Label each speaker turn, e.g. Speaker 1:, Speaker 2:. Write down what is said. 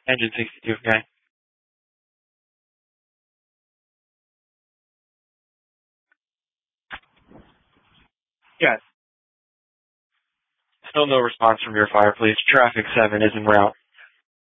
Speaker 1: Engine 62, okay. Yes. Still no response from your fire, please. Traffic 7 is en route.